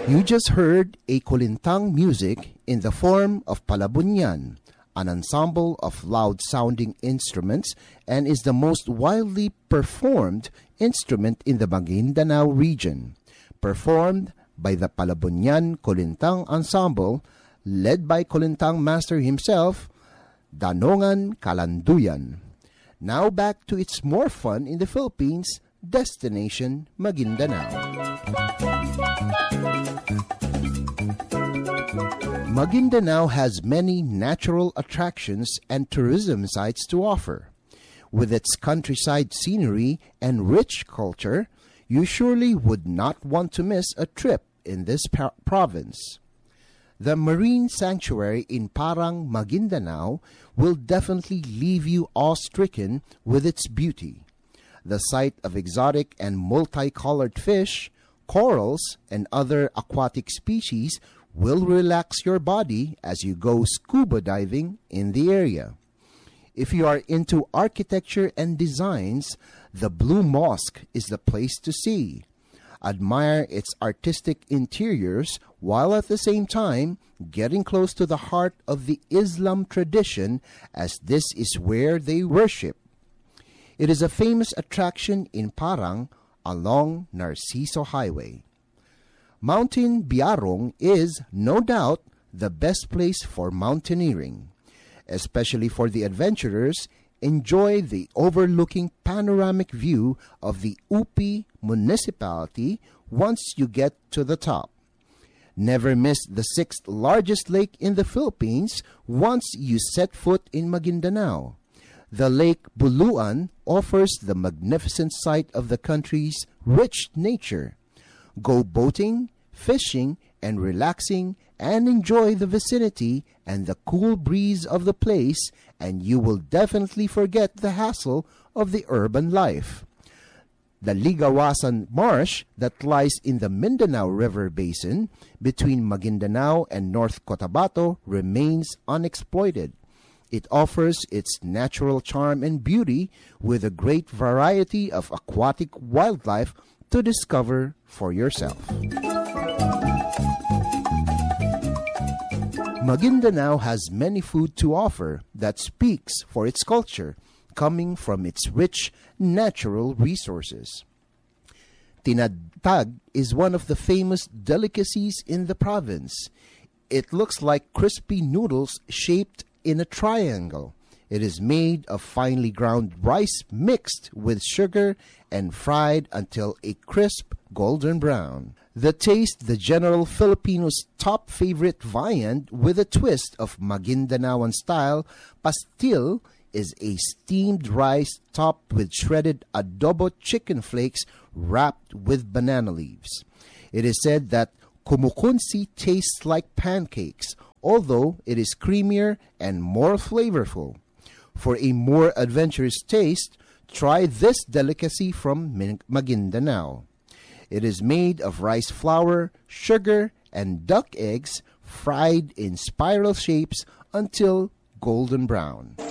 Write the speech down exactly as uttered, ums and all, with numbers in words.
You just heard a kulintang music in the form of palabunyan, an ensemble of loud-sounding instruments, and is the most widely performed instrument in the Maguindanao region. Performed by the Palabunyan Kulintang Ensemble, led by Kulintang Master himself, Danongan Kalanduyan. Now back to its more fun in the Philippines, Destination Maguindanao. Maguindanao has many natural attractions and tourism sites to offer. With its countryside scenery and rich culture, you surely would not want to miss a trip in this par- province. The Marine Sanctuary in Parang, Maguindanao will definitely leave you awe-stricken with its beauty. The sight of exotic and multicolored fish, corals, and other aquatic species will relax your body as you go scuba diving in the area. If you are into architecture and designs, the Blue Mosque is the place to see. Admire its artistic interiors while at the same time getting close to the heart of the Islam tradition, as this is where they worship. It is a famous attraction in Parang along Narciso Highway. Mountain Biarong is, no doubt, the best place for mountaineering. Especially for the adventurers, enjoy the overlooking panoramic view of the U P municipality once you get to the top. Never miss the sixth largest lake in the Philippines once you set foot in Maguindanao. The Lake Buluan offers the magnificent sight of the country's rich nature. Go boating, fishing, and relaxing, and enjoy the vicinity and the cool breeze of the place, and you will definitely forget the hassle of the urban life. The Ligawasan Marsh that lies in the Mindanao River Basin between Maguindanao and North Cotabato remains unexploited. It offers its natural charm and beauty with a great variety of aquatic wildlife to discover for yourself. Maguindanao has many food to offer that speaks for its culture, coming from its rich natural resources. Tinadtag is one of the famous delicacies in the province. It looks like crispy noodles shaped in a triangle. It is made of finely ground rice mixed with sugar and fried until a crisp golden brown. The taste, the general Filipino's top favorite viand with a twist of Maguindanaoan style, pastil is a steamed rice topped with shredded adobo chicken flakes wrapped with banana leaves. It is said that kumukunsi tastes like pancakes, although it is creamier and more flavorful. For a more adventurous taste, try this delicacy from Maguindanao. It is made of rice flour, sugar, and duck eggs fried in spiral shapes until golden brown.